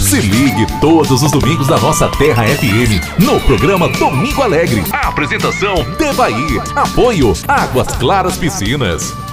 Se ligue todos os domingos da nossa Terra FM, no programa Domingo Alegre. A apresentação Devaí. Apoio Águas Claras Piscinas.